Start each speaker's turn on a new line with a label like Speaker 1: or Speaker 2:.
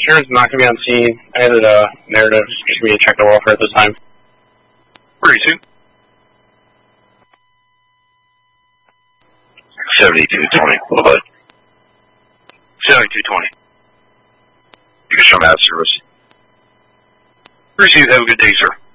Speaker 1: insurance is not going to be on scene. I added a narrative just for me to check the welfare at this time.
Speaker 2: 32.
Speaker 3: 7220. What about
Speaker 2: 7220.
Speaker 3: you can show me out of service?
Speaker 2: Received. Have a good day, sir.